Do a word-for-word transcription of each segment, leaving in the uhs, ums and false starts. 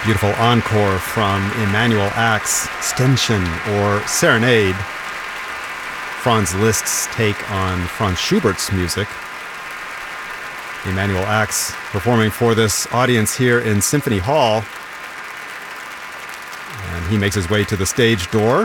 Beautiful encore from Emanuel Ax, Ständchen, or Serenade, Franz Liszt's take on Franz Schubert's music. Emanuel Ax performing for this audience here in Symphony Hall. And he makes his way to the stage door.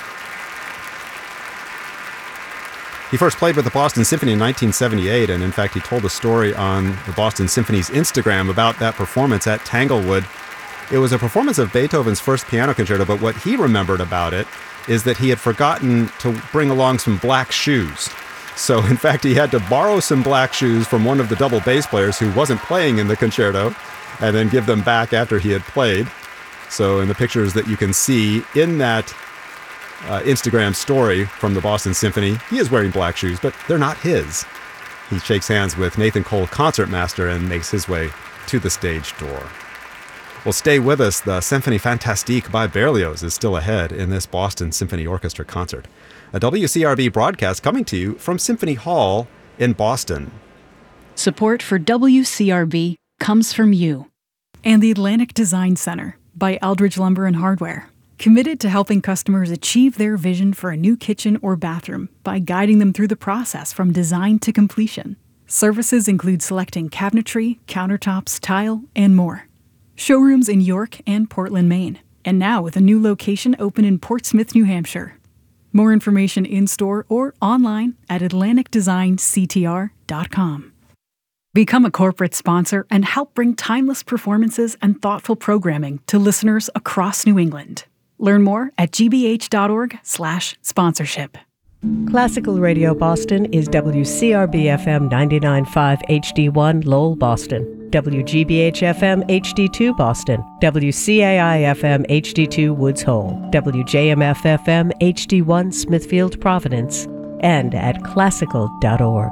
He first played with the Boston Symphony in nineteen seventy-eight, and in fact he told a story on the Boston Symphony's Instagram about that performance at Tanglewood. It was a performance of Beethoven's first piano concerto, but what he remembered about it is that he had forgotten to bring along some black shoes. So in fact he had to borrow some black shoes from one of the double bass players who wasn't playing in the concerto, and then give them back after he had played. So in the pictures that you can see in that Uh, Instagram story from the Boston Symphony, he is wearing black shoes, but they're not his. He shakes hands with Nathan Cole, concertmaster, and makes his way to the stage door. Well, stay with us. The Symphonie Fantastique by Berlioz is still ahead in this Boston Symphony Orchestra concert. A W C R B broadcast coming to you from Symphony Hall in Boston. Support for W C R B comes from you. And the Atlantic Design Center by Aldridge Lumber and Hardware. Committed to helping customers achieve their vision for a new kitchen or bathroom by guiding them through the process from design to completion. Services include selecting cabinetry, countertops, tile, and more. Showrooms in York and Portland, Maine, and now with a new location open in Portsmouth, New Hampshire. More information in-store or online at atlantic design c t r dot com. Become a corporate sponsor and help bring timeless performances and thoughtful programming to listeners across New England. Learn more at gbh.org slash sponsorship. Classical Radio Boston is W C R B F M ninety-nine point five H D one Lowell, Boston, W G B H F M H D two Boston, W C A I F M H D two Woods Hole, W J M F F M H D one Smithfield, Providence, and at classical dot org.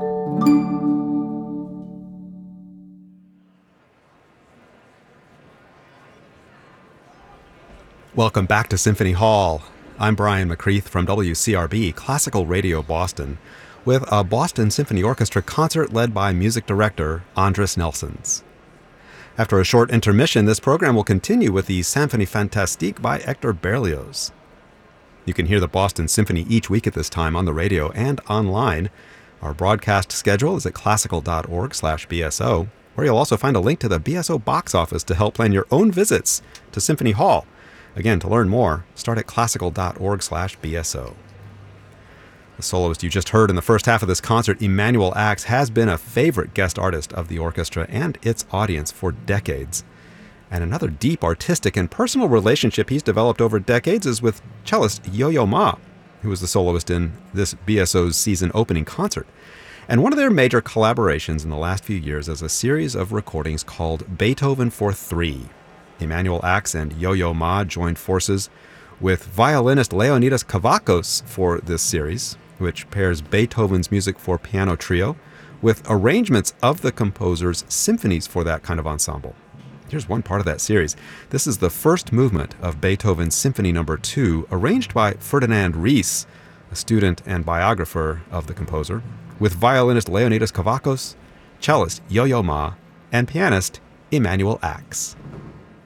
Welcome back to Symphony Hall. I'm Brian McCreath from W C R B Classical Radio Boston with a Boston Symphony Orchestra concert led by music director Andris Nelsons. After a short intermission, this program will continue with the Symphonie Fantastique by Hector Berlioz. You can hear the Boston Symphony each week at this time on the radio and online. Our broadcast schedule is at classical dot org slash B S O, where you'll also find a link to the B S O box office to help plan your own visits to Symphony Hall. Again, to learn more, start at classical dot org slash B S O. The soloist you just heard in the first half of this concert, Emanuel Ax, has been a favorite guest artist of the orchestra and its audience for decades. And another deep artistic and personal relationship he's developed over decades is with cellist Yo-Yo Ma, who was the soloist in this B S O's season opening concert. And one of their major collaborations in the last few years is a series of recordings called Beethoven for Three. Emanuel Ax and Yo-Yo Ma joined forces with violinist Leonidas Kavakos for this series, which pairs Beethoven's music for piano trio with arrangements of the composer's symphonies for that kind of ensemble. Here's one part of that series. This is the first movement of Beethoven's Symphony Number Two, arranged by Ferdinand Ries, a student and biographer of the composer, with violinist Leonidas Kavakos, cellist Yo-Yo Ma, and pianist Emanuel Ax.